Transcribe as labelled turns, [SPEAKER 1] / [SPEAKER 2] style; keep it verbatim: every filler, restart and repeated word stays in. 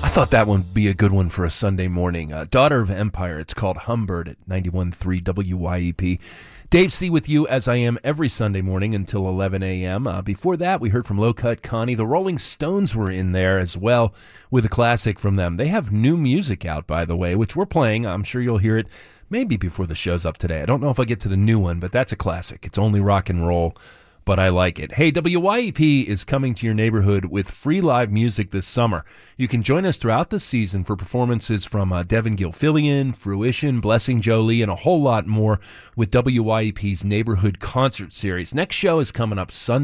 [SPEAKER 1] I thought that one would be a good one for a Sunday morning. Uh, Daughter of Empire, it's called Humbird at ninety-one point three W Y E P. Dave C. with you as I am every Sunday morning until eleven a.m. Uh, before that, we heard from Low Cut Connie. The Rolling Stones were in there as well with a classic from them. They have new music out, by the way, which we're playing. I'm sure you'll hear it maybe before the show's up today. I don't know if I'll get to the new one, but that's a classic. It's only rock and roll, but I like it. Hey, W Y E P is coming to your neighborhood with free live music this summer. You can join us throughout the season for performances from uh, Devin Gilfillian, Fruition, Blessing Jolie, and a whole lot more with W Y E P's Neighborhood Concert Series. Next show is coming up Sunday.